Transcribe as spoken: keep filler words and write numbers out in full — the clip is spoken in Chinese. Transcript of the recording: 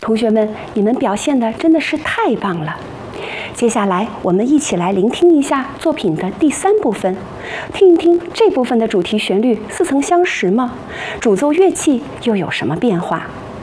同学们，你们表现的真的是太棒了！接下来，我们一起来聆听一下作品的第三部分，听一听这部分的主题旋律似曾相识吗？主奏乐器又有什么变化？